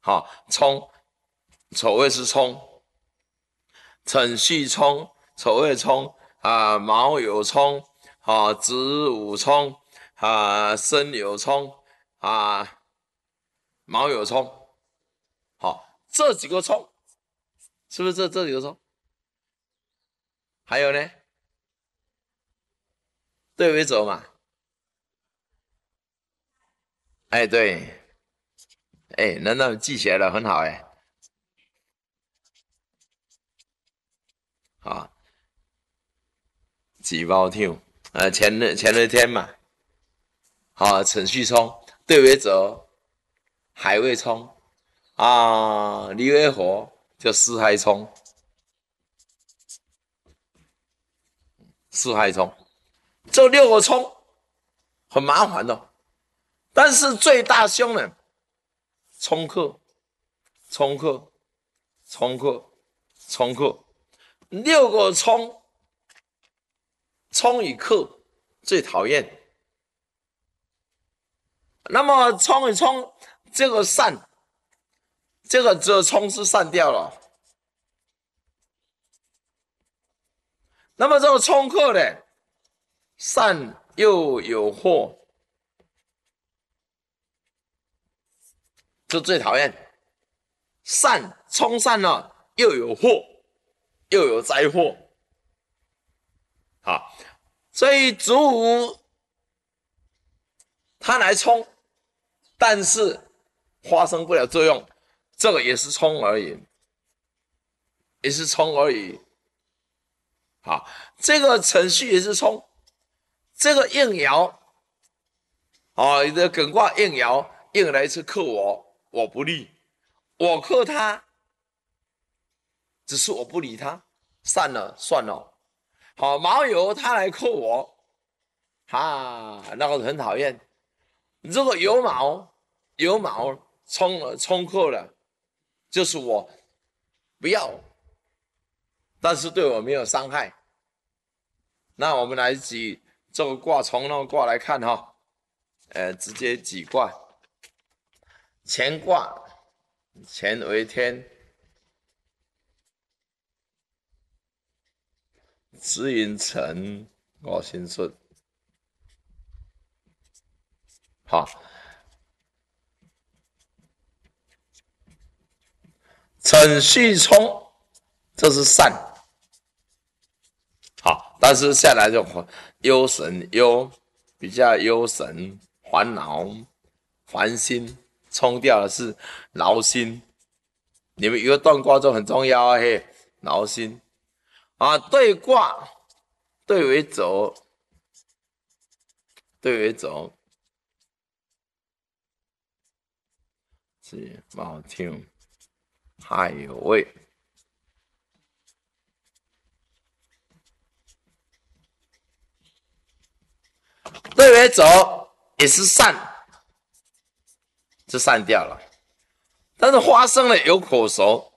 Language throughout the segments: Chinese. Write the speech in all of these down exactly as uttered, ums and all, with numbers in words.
好，冲，丑未是冲，辰戌冲，丑未冲啊，卯酉冲啊，子午冲啊，申酉冲啊，卯酉冲。好，这几个冲，是不是这这几个冲？还有呢，对为轴嘛。哎，对，哎，难道记起来了？很好哎。好，几包跳，呃，前日前日天嘛。好，辰戌冲，对为轴，海未冲啊，离为火就巳亥冲，巳亥冲，这六个冲很麻烦的、哦，但是最大凶呢，冲克，冲克，冲克，冲克，六个冲，冲与克最讨厌。那么冲一冲，这个散，这个只有冲是散掉了。那么这个冲克呢，散又有祸，就最讨厌。散冲散了，又有祸，又有灾祸。好，所以子午它来冲，但是发生不了作用，这个也是冲而已，也是冲而已。好，这个程序也是冲，这个应爻，哦，你的艮卦应爻，应来是克我，我不利，我克他，只是我不理他，散了算了。好，卯酉他来克我，啊，那个很讨厌。如果有卯，有卯冲了冲克了，就是我不要，但是对我没有伤害。那我们来举这个卦，从那个卦来看哈，呃，直接举卦。乾卦，乾为天，子寅辰，我辛巽。好，辰戌冲，这是善。好，但是下来就忧神忧，比较忧神，烦恼，烦心，冲掉的是劳心。你们一个断卦就很重要啊，嘿，劳心啊，对卦，对为轴，对为轴，是卯天，亥有未。对为轴也是散，就散掉了。但是发生了有口舌，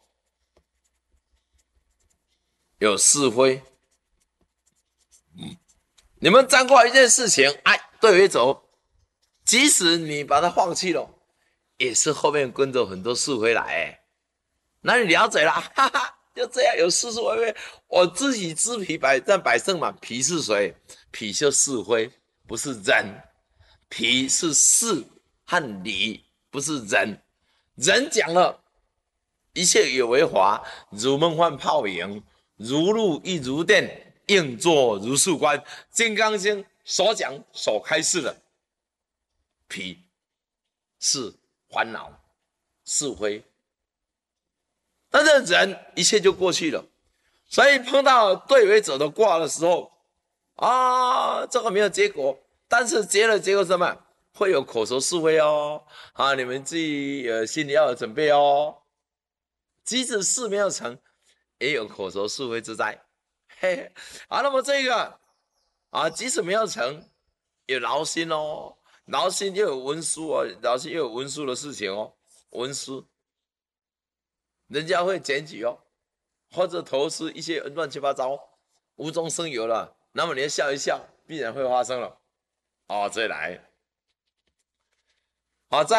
有是非。嗯，你们沾过一件事情，哎，对为轴，即使你把它放弃了，也是后面跟着很多是非来，哎，那你了解了，哈哈，就这样有是是非非。我自己知彼百战百胜嘛，彼是谁？彼就是非，不是人。彼是事和理，不是人。人讲了，一切有为法，如梦幻泡影，如露亦如电，应作如是观。金刚经所讲所开示的，彼是烦恼是非，但是人一切就过去了。所以碰到对为者的卦的时候，啊，这个没有结果，但是结了结果什么？会有口舌是非哦，啊，你们自己呃心里要有准备哦。即使事没有成，也有口舌是非之灾。嘿嘿，好，那么这个啊，即使没有成，有劳心哦，劳心又有文书哦，劳心又有文书的事情哦，文书，人家会检举哦，或者投资一些乱七八糟，无中生有了，那么你要笑一笑，必然会发生了。哦，这来，好，再。